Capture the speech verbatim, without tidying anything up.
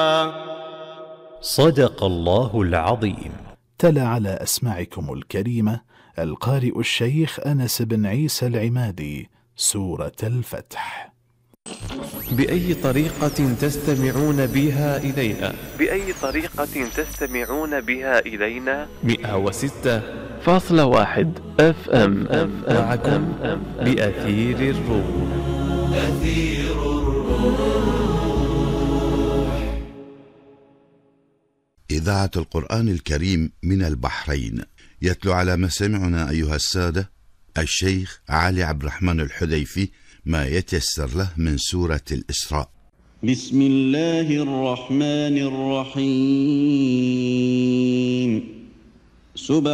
صدق الله العظيم. تلا على أسماعكم الكريمة القارئ الشيخ أنس بن عيسى العمادي سورة الفتح. بأي طريقة تستمعون بها إلينا؟ بأي طريقة تستمعون بها إلينا؟ مئة وستة فاصلة واحد اف ام معكم بأثير الروح. أثير الروح. إذاعة القرآن الكريم من البحرين، يتلو على مسامعنا أيها السادة الشيخ علي عبد الرحمن الحذيفي ما يتيسر له من سورة الإسراء. بسم الله الرحمن الرحيم.